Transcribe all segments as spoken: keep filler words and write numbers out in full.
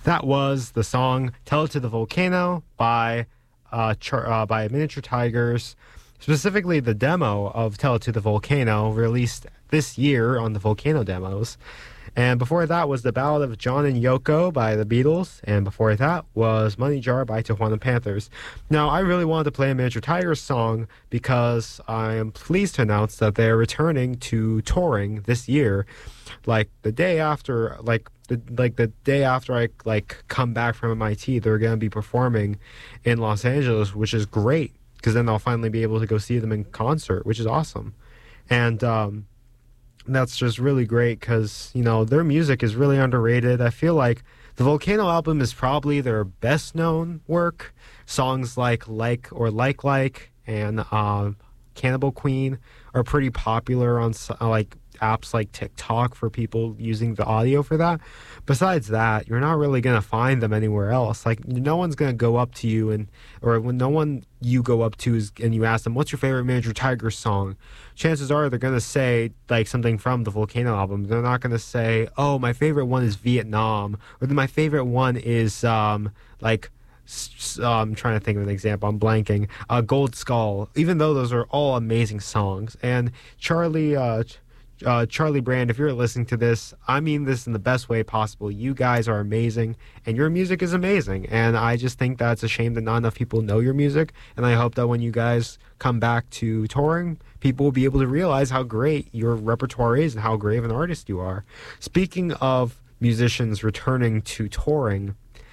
That was the song "Tell It to the Volcano" by uh, Char- uh, by Miniature Tigers. Specifically, the demo of "Tell It to the Volcano" released this year on the Volcano Demos. And before that was the Ballad of John and Yoko by the Beatles. And before that was Money Jar by Tijuana Panthers. Now, I really wanted to play a Miniature Tigers song because I am pleased to announce that they're returning to touring this year. Like the day after, like the like the day after I like come back from M I T, they're going to be performing in Los Angeles, which is great because then I'll finally be able to go see them in concert, which is awesome. And um that's just really great because, you know, their music is really underrated. I feel like the Volcano album is probably their best known work. Songs like Like or Like Like and uh, Cannibal Queen are pretty popular on like apps like TikTok for people using the audio for that. Besides that, you're not really going to find them anywhere else. Like, no one's going to go up to you and, or when no one you go up to is, and you ask them, what's your favorite Miniature Tigers song? Chances are they're going to say like something from the Volcano album. They're not going to say, oh, my favorite one is Vietnam, or my favorite one is um, like, uh, I'm trying to think of an example. I'm blanking. Uh, Gold Skull, even though those are all amazing songs. And Charlie, uh, Uh, Charlie Brand, if you're listening to this, I mean this in the best way possible. You guys are amazing, and your music is amazing. And I just think that's a shame that not enough people know your music. And I hope that when you guys come back to touring, people will be able to realize how great your repertoire is and how great of an artist you are. Speaking of musicians returning to touring,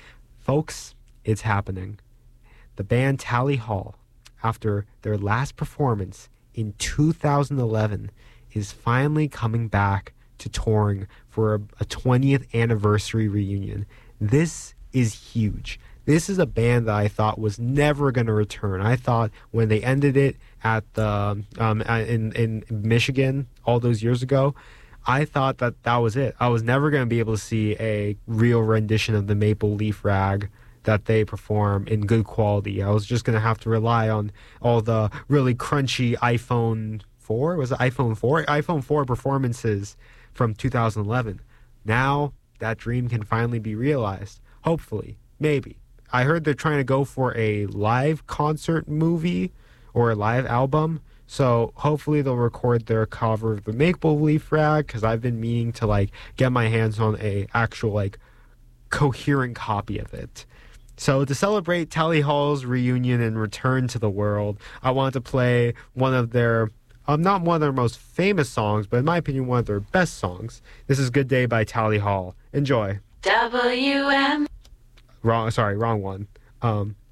folks, it's happening. The band Tally Hall, after their last performance in two thousand eleven, is finally coming back to touring for a, a twentieth anniversary reunion. This is huge. This is a band that I thought was never going to return. I thought when they ended it at the um, in in Michigan all those years ago, I thought that that was it. I was never going to be able to see a real rendition of the Maple Leaf Rag that they perform in good quality. I was just going to have to rely on all the really crunchy iPhone four? Was it iPhone four? iPhone four performances from two thousand eleven. Now that dream can finally be realized. Hopefully. Maybe. I heard they're trying to go for a live concert movie or a live album. So hopefully they'll record their cover of the Maple Leaf Rag, because I've been meaning to like get my hands on a actual like coherent copy of it. So to celebrate Tally Hall's reunion and return to the world, I wanted to play one of their Um, not one of their most famous songs, but in my opinion, one of their best songs. This is Good Day by Tally Hall. Enjoy. W M. Wrong, sorry, wrong one. Um,